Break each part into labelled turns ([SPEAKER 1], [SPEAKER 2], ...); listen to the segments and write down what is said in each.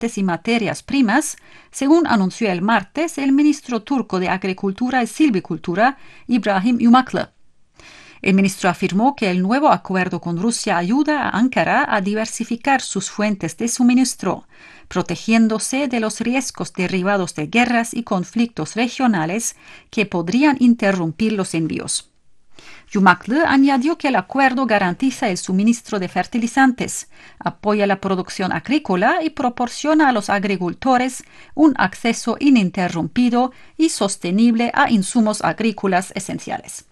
[SPEAKER 1] y materias primas, según anunció el martes el ministro turco de Agricultura y Silvicultura, Ibrahim Yumaklı. El ministro afirmó que el nuevo acuerdo con Rusia ayuda a Ankara a diversificar sus fuentes de suministro, protegiéndose de los riesgos derivados de guerras y conflictos regionales que podrían interrumpir los envíos. Yumaklı añadió que el acuerdo garantiza el suministro de fertilizantes, apoya la producción agrícola y proporciona a los agricultores un acceso ininterrumpido y sostenible a insumos agrícolas esenciales.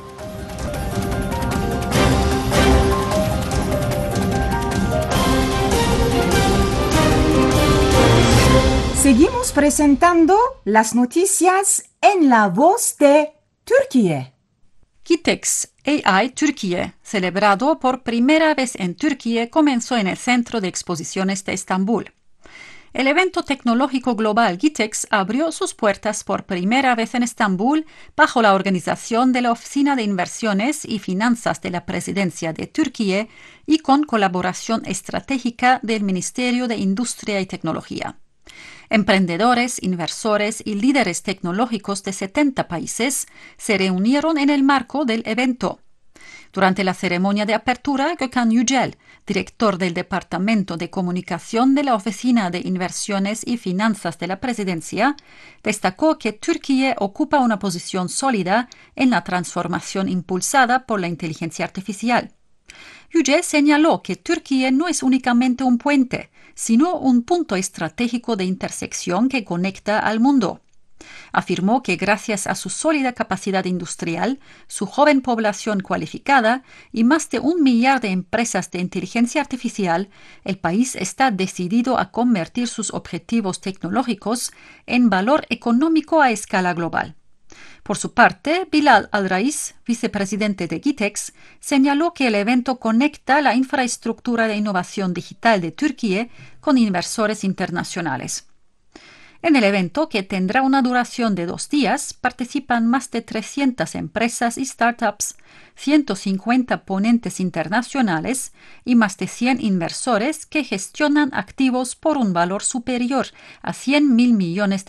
[SPEAKER 2] Seguimos presentando las noticias en la voz de Türkiye.
[SPEAKER 1] GITEX AI Türkiye, celebrado por primera vez en Turquía, comenzó en el Centro de Exposiciones de Estambul. El evento tecnológico global GITEX abrió sus puertas por primera vez en Estambul bajo la organización de la Oficina de Inversiones y Finanzas de la Presidencia de Turquía y con colaboración estratégica del Ministerio de Industria y Tecnología. Emprendedores, inversores y líderes tecnológicos de 70 países se reunieron en el marco del evento. Durante la ceremonia de apertura, Gökhan Yücel, director del Departamento de Comunicación de la Oficina de Inversiones y Finanzas de la Presidencia, destacó que Turquía ocupa una posición sólida en la transformación impulsada por la inteligencia artificial. Yücel señaló que Turquía no es únicamente un puente, sino un punto estratégico de intersección que conecta al mundo. Afirmó que gracias a su sólida capacidad industrial, su joven población cualificada y más de 1 millar de empresas de inteligencia artificial, el país está decidido a convertir sus objetivos tecnológicos en valor económico a escala global. Por su parte, Bilal Al-Rais, vicepresidente de GITEX, señaló que el evento conecta la infraestructura de innovación digital de Turquía con inversores internacionales. En el evento, que tendrá una duración de 2 días, participan más de 300 empresas y startups, 150 ponentes internacionales y más de 100 inversores que gestionan activos por un valor superior a $100.000 millones.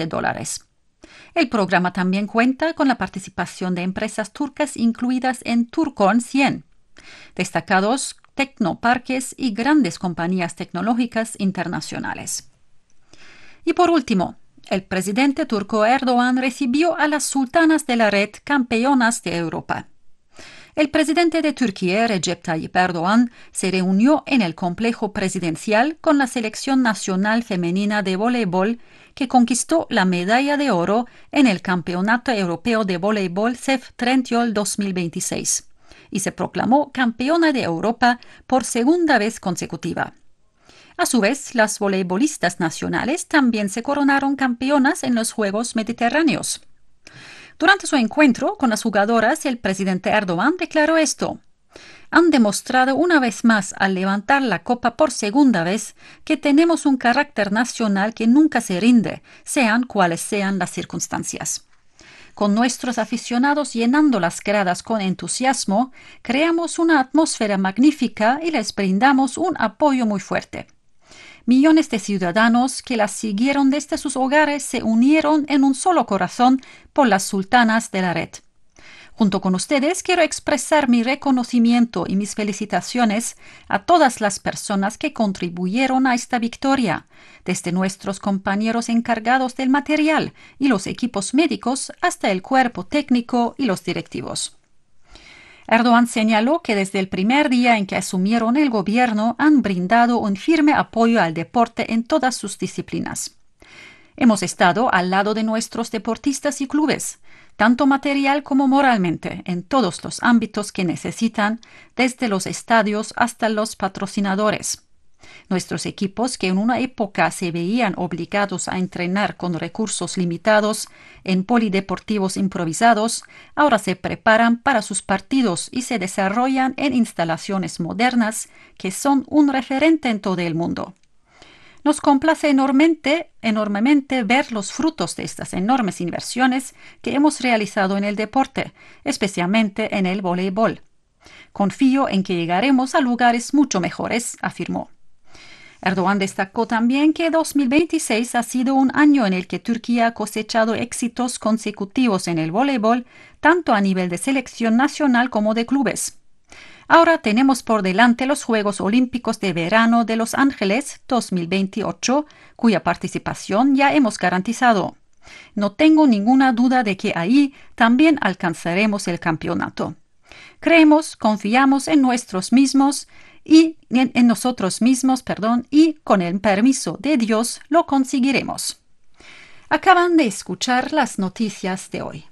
[SPEAKER 1] El programa también cuenta con la participación de empresas turcas incluidas en Turkon 100, destacados tecnoparques y grandes compañías tecnológicas internacionales. Y por último, el presidente turco Erdoğan recibió a las sultanas de la red campeonas de Europa. El presidente de Turquía, Recep Tayyip Erdoğan, se reunió en el complejo presidencial con la selección nacional femenina de voleibol que conquistó la medalla de oro en el Campeonato Europeo de Voleibol CEF Trendyol 2026 y se proclamó campeona de Europa por segunda vez consecutiva. A su vez, las voleibolistas nacionales también se coronaron campeonas en los Juegos Mediterráneos. Durante su encuentro con las jugadoras, el presidente Erdoğan declaró esto: han demostrado una vez más, al levantar la copa por segunda vez, que tenemos un carácter nacional que nunca se rinde, sean cuales sean las circunstancias. Con nuestros aficionados llenando las gradas con entusiasmo, creamos una atmósfera magnífica y les brindamos un apoyo muy fuerte. Millones de ciudadanos que las siguieron desde sus hogares se unieron en un solo corazón por las sultanas de la red. Junto con ustedes quiero expresar mi reconocimiento y mis felicitaciones a todas las personas que contribuyeron a esta victoria, desde nuestros compañeros encargados del material y los equipos médicos hasta el cuerpo técnico y los directivos. Erdoğan señaló que desde el primer día en que asumieron el gobierno han brindado un firme apoyo al deporte en todas sus disciplinas. Hemos estado al lado de nuestros deportistas y clubes, tanto material como moralmente, en todos los ámbitos que necesitan, desde los estadios hasta los patrocinadores. Nuestros equipos, que en una época se veían obligados a entrenar con recursos limitados en polideportivos improvisados, ahora se preparan para sus partidos y se desarrollan en instalaciones modernas que son un referente en todo el mundo. Nos complace enormemente ver los frutos de estas enormes inversiones que hemos realizado en el deporte, especialmente en el voleibol. Confío en que llegaremos a lugares mucho mejores, afirmó. Erdogan destacó también que 2026 ha sido un año en el que Turquía ha cosechado éxitos consecutivos en el voleibol, tanto a nivel de selección nacional como de clubes. Ahora tenemos por delante los Juegos Olímpicos de Verano de Los Ángeles 2028, cuya participación ya hemos garantizado. No tengo ninguna duda de que ahí también alcanzaremos el campeonato. Confiamos en nosotros mismos y con el permiso de Dios lo conseguiremos. Acaban de escuchar las noticias de hoy.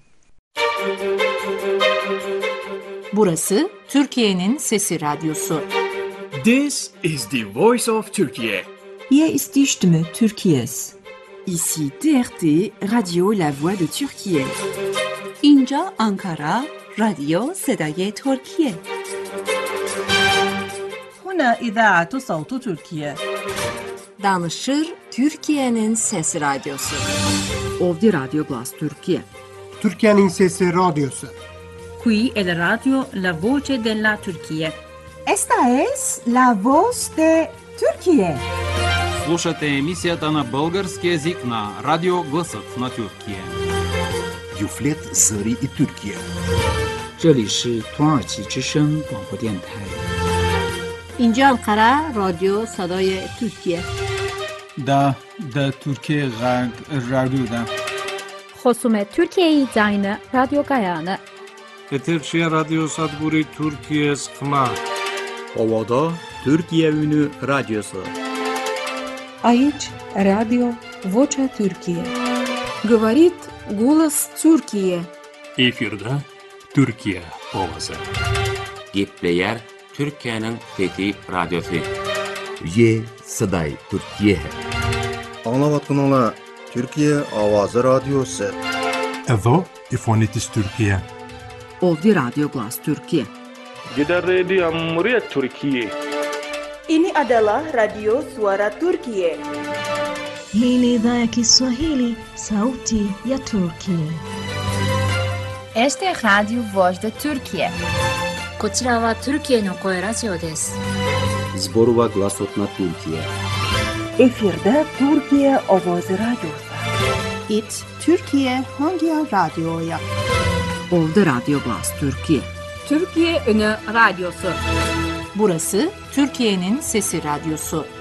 [SPEAKER 3] Burası Türkiye'nin Sesi Radyosu.
[SPEAKER 4] This is the voice of Turkey.
[SPEAKER 5] Hier ist die Stimme Türkiye's.
[SPEAKER 6] Ici TRT, Radio La Voix de Türkiye.
[SPEAKER 5] اینجا آنکارا، رادیو صدای ترکیه.
[SPEAKER 7] هنا إذاعة صوت تركيا.
[SPEAKER 3] Danışır Türkiye'nin Sesi Radyosu.
[SPEAKER 6] Ovdi Radio Glas Türkiye.
[SPEAKER 8] Türkiye'nin Sesi Radyosu.
[SPEAKER 7] Qui è la radio La Voce della Turchia.
[SPEAKER 2] Esta es la voz de Türkiye.
[SPEAKER 9] Слушате емисията на български език на Радио Гласът на Тюркия.
[SPEAKER 10] Юфлет Зари и Türkiye.
[SPEAKER 11] 这里是土耳其之声广播电台。
[SPEAKER 3] اینجا انقره رادیو صدای ترکیه.
[SPEAKER 12] Da Türkiye Radyo'da.
[SPEAKER 13] خصوم ترکیه زاین رادیو گایانه.
[SPEAKER 14] Eterşehir Radyo Sadburi Türkiye Skma.
[SPEAKER 15] Ovada Türkiye Ünü Radyosu.
[SPEAKER 16] Aici Radio Vocea Türkiye.
[SPEAKER 17] Говорит голос Türkiye.
[SPEAKER 18] Efirde Türkiye Ovası.
[SPEAKER 19] Gepleyer Türkiye'nin Fethi Radyosu.
[SPEAKER 10] Ye Saday Türkiye.
[SPEAKER 20] Anlavatkanala Türkiye Avazı Radyosu.
[SPEAKER 21] Evo İfonitis Türkiye.
[SPEAKER 6] Ovdi Radio Glas Türkiye.
[SPEAKER 14] Gider Radio Muryat Türkiye.
[SPEAKER 22] Ini adalah Radio Suara Turkiye.
[SPEAKER 23] Hii ni idhaa ya Kiswahili, Sauti ya Turkiye.
[SPEAKER 24] Este é Radio Voz da Turkiye.
[SPEAKER 25] こちらはトルキエの声ラジオです。
[SPEAKER 26] Zborova Glasotna Türkiye.
[SPEAKER 27] Efirde Türkiye Ovoz Radyosu.
[SPEAKER 28] It Türkiye Hangi Radyo'ya?
[SPEAKER 6] Ovdi Radio Glas Türkiye.
[SPEAKER 3] Türkiye Ünü Radyosu. Burası Türkiye'nin Sesi Radyosu.